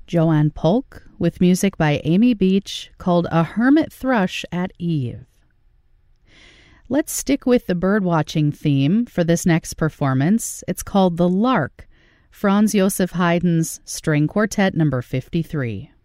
Joanne Polk with music by Amy Beach called A Hermit Thrush at Eve. Let's stick with the birdwatching theme for this next performance. It's called The Lark, Franz Joseph Haydn's String Quartet No. 53.